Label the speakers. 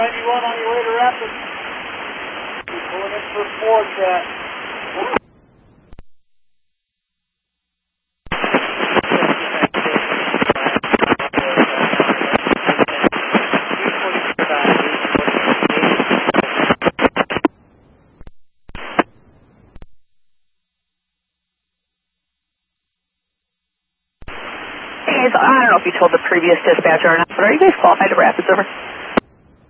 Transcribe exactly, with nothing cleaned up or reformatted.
Speaker 1: ninety-one on your way to Rapids. You're pulling in for four chat.
Speaker 2: I don't know if you told the previous dispatcher or not, but are you guys qualified to Rapids over?